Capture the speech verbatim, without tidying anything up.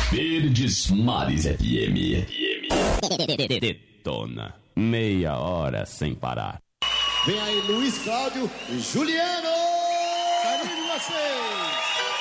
Verdes Mares F M. Detona. Meia hora sem parar. Vem aí Luiz Cláudio e Juliano! Carinho de vocês!